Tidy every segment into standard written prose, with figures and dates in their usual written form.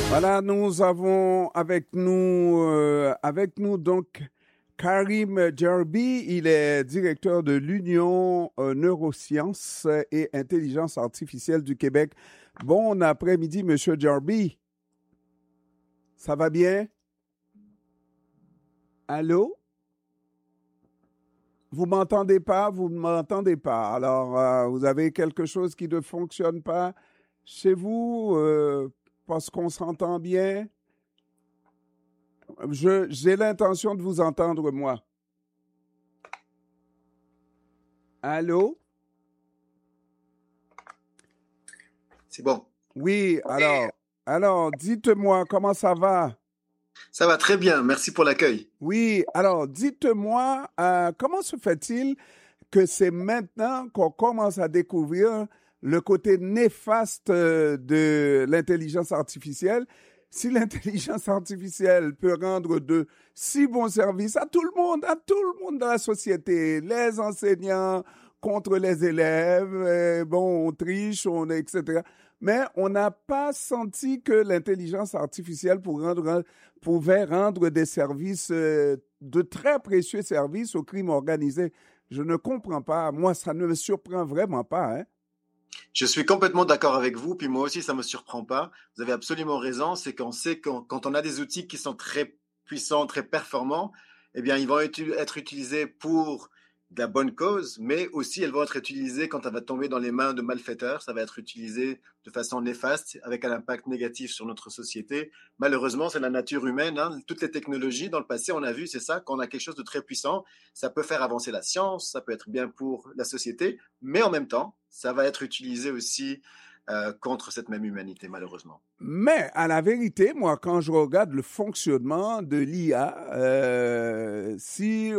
Voilà, nous avons avec nous donc Karim Djerbi. Il est directeur de l'Union Neurosciences et Intelligence Artificielle du Québec. Bon après-midi, Monsieur Djerbi. Ça va bien? Allô? Vous m'entendez pas? Vous ne m'entendez pas. Alors, vous avez quelque chose qui ne fonctionne pas chez vous parce qu'on s'entend bien? J'ai l'intention de vous entendre, moi. Allô? C'est bon. Oui, alors, dites-moi, comment ça va? Ça va très bien, merci pour l'accueil. Oui, alors, dites-moi, comment se fait-il que c'est maintenant qu'on commence à découvrir le côté néfaste de l'intelligence artificielle? Si l'intelligence artificielle peut rendre de si bons services à tout le monde dans la société, les enseignants contre les élèves, bon, on triche, etc. Mais on n'a pas senti que l'intelligence artificielle pouvait rendre des services, de très précieux services au crime organisé. Je ne comprends pas. Moi, ça ne me surprend vraiment pas, hein. Je suis complètement d'accord avec vous, puis moi aussi ça me surprend pas. Vous avez absolument raison, c'est qu'on sait quand on a des outils qui sont très puissants, très performants, eh bien ils vont être utilisés pour de la bonne cause, mais aussi elles vont être utilisées quand ça va tomber dans les mains de malfaiteurs, ça va être utilisé de façon néfaste, avec un impact négatif sur notre société. Malheureusement, c'est la nature humaine, hein. Toutes les technologies dans le passé, on a vu, c'est ça, quand on a quelque chose de très puissant, ça peut faire avancer la science, ça peut être bien pour la société, mais en même temps, ça va être utilisé aussi contre cette même humanité, malheureusement. Mais à la vérité, moi, quand je regarde le fonctionnement de l'IA, si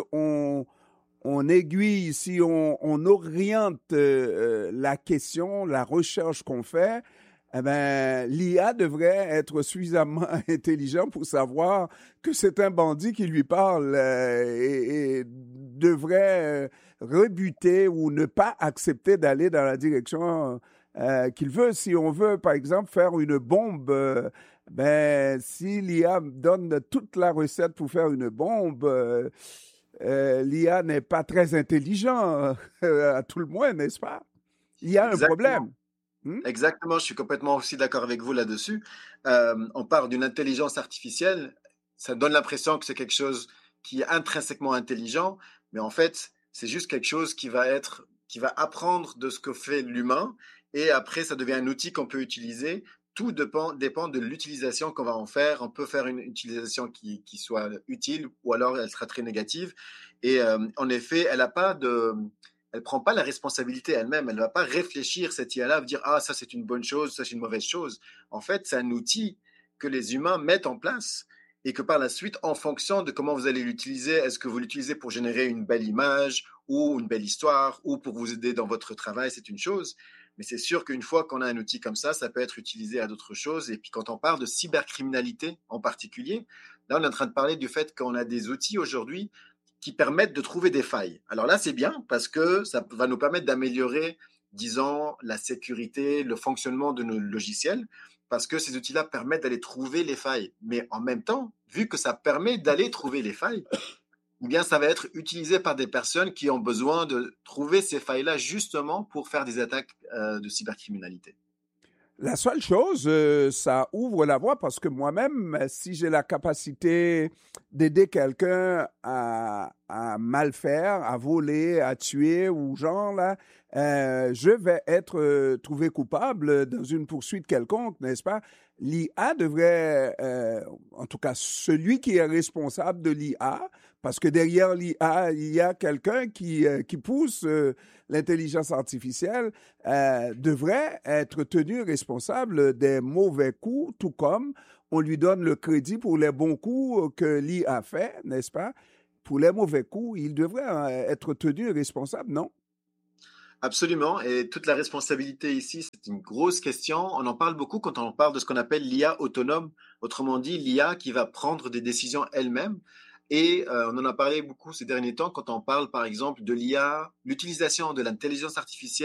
on aiguille, si on oriente la question, la recherche qu'on fait, eh ben, l'IA devrait être suffisamment intelligent pour savoir que c'est un bandit qui lui parle et devrait rebuter ou ne pas accepter d'aller dans la direction qu'il veut. Si on veut, par exemple, faire une bombe, ben, si l'IA donne toute la recette pour faire une bombe, l'IA n'est pas très intelligent, à tout le moins, n'est-ce pas? Il y a un problème. Exactement, je suis complètement aussi d'accord avec vous là-dessus. On parle d'une intelligence artificielle, ça donne l'impression que c'est quelque chose qui est intrinsèquement intelligent, mais en fait, c'est juste quelque chose qui va apprendre de ce que fait l'humain, et après, ça devient un outil qu'on peut utiliser. Tout dépend de l'utilisation qu'on va en faire. On peut faire une utilisation qui soit utile, ou alors elle sera très négative. Et en effet, elle prend pas la responsabilité elle-même. Elle ne va pas réfléchir cette IA-là, dire ah ça c'est une bonne chose, ça c'est une mauvaise chose. En fait, c'est un outil que les humains mettent en place et que par la suite, en fonction de comment vous allez l'utiliser, est-ce que vous l'utilisez pour générer une belle image ou une belle histoire ou pour vous aider dans votre travail, c'est une chose. Mais c'est sûr qu'une fois qu'on a un outil comme ça peut être utilisé à d'autres choses. Et puis quand on parle de cybercriminalité en particulier, là on est en train de parler du fait qu'on a des outils aujourd'hui qui permettent de trouver des failles. Alors là, c'est bien parce que ça va nous permettre d'améliorer, disons, la sécurité, le fonctionnement de nos logiciels, parce que ces outils-là permettent d'aller trouver les failles. Mais en même temps, vu que ça permet d'aller trouver les failles, eh bien, ça va être utilisé par des personnes qui ont besoin de trouver ces failles-là justement pour faire des attaques de cybercriminalité. La seule chose, ça ouvre la voie parce que moi-même, si j'ai la capacité d'aider quelqu'un à mal faire, à voler, à tuer ou genre là, je vais être trouvé coupable dans une poursuite quelconque, n'est-ce pas? L'IA devrait, en tout cas celui qui est responsable de l'IA, parce que derrière l'IA, il y a quelqu'un qui pousse l'intelligence artificielle, devrait être tenu responsable des mauvais coups, tout comme on lui donne le crédit pour les bons coups que l'IA a fait, n'est-ce pas? Pour les mauvais coups, il devrait être tenu responsable, non? Absolument, et toute la responsabilité ici, c'est une grosse question. On en parle beaucoup quand on parle de ce qu'on appelle l'IA autonome, autrement dit l'IA qui va prendre des décisions elle-même. Et on en a parlé beaucoup ces derniers temps quand on parle par exemple de l'IA, l'utilisation de l'intelligence artificielle